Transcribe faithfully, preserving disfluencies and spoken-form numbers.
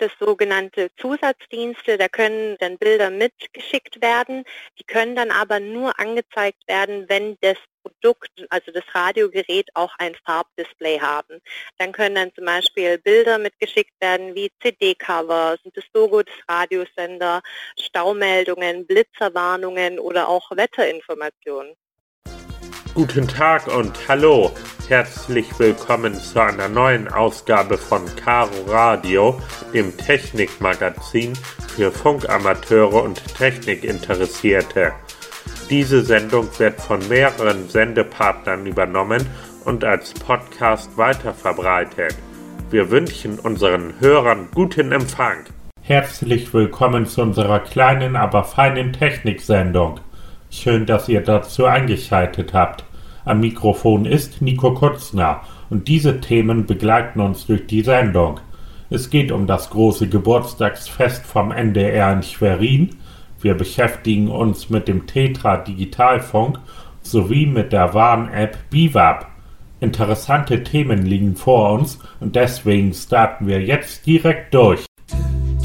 gibt es sogenannte Zusatzdienste, da können dann Bilder mitgeschickt werden. Die können dann aber nur angezeigt werden, wenn das Produkt, also das Radiogerät, auch ein Farbdisplay haben. Dann können dann zum Beispiel Bilder mitgeschickt werden wie C D-Covers, das Logo des Radiosender, Staumeldungen, Blitzerwarnungen oder auch Wetterinformationen. Guten Tag und hallo, herzlich willkommen zu einer neuen Ausgabe von Caro Radio, dem Technikmagazin für Funkamateure und Technikinteressierte. Diese Sendung wird von mehreren Sendepartnern übernommen und als Podcast weiterverbreitet. Wir wünschen unseren Hörern guten Empfang. Herzlich willkommen zu unserer kleinen, aber feinen Techniksendung. Schön, dass ihr dazu eingeschaltet habt. Am Mikrofon ist Nico Kutzner und diese Themen begleiten uns durch die Sendung. Es geht um das große Geburtstagsfest vom N D R in Schwerin. Wir beschäftigen uns mit dem Tetra Digitalfunk sowie mit der Warn-App Biwab. Interessante Themen liegen vor uns und deswegen starten wir jetzt direkt durch.